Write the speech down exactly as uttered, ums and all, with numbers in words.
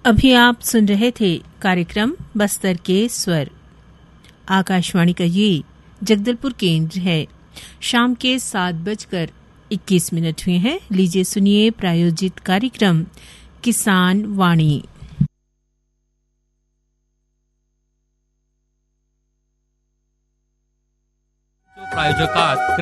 अभी आप सुन रहे थे कार्यक्रम बस्तर के स्वर। आकाशवाणी का ये जगदलपुर केंद्र है। शाम के सात बजकर इक्कीस मिनट हुए हैं। लीजिए सुनिए प्रायोजित कार्यक्रम किसान वाणी। प्रायोजकात